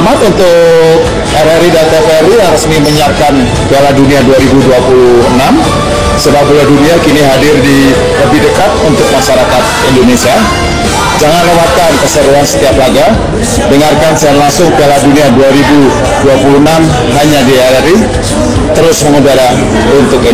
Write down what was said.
selamat untuk RRI dan TVRI yang resmi menyiapkan Piala Dunia 2026. Sepak bola dunia kini hadir di lebih dekat untuk masyarakat Indonesia. Jangan lewatkan keseruan setiap laga. Dengarkan secara langsung Piala Dunia 2026 hanya di RRI. Terus mengudara untuk Indonesia.